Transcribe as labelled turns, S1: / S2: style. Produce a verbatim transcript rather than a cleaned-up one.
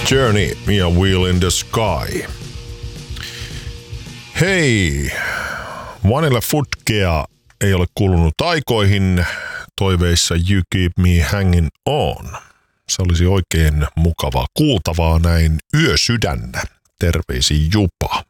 S1: Journey ja Wheel in the Sky. Hei, Vanilla Fudgea ei ole kulunut aikoihin toiveissa You Keep Me Hanging On. Se olisi oikein mukavaa kuultavaa näin yösydännä. Terveisiin Jupa.